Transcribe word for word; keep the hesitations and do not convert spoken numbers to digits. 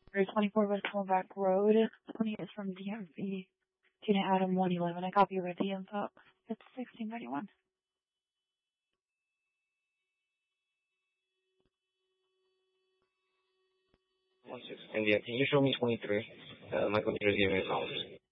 Route twenty-four West Hallback Road. twenty is from D M V. Tina Adam one eleven. I copy your D M up. It's sixteen ninety-one. One six. India, can you show me twenty-three? Uh, Michael New Jersey, American College.